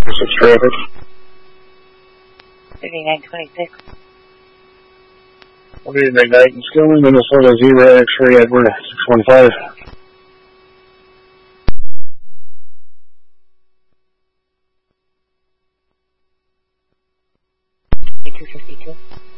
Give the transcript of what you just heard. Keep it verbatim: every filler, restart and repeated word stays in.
six traffic. thirty-nine twenty-six. One eight night in Skilling, Minnesota, zero X-ray, Edward, six one five. two fifty-two.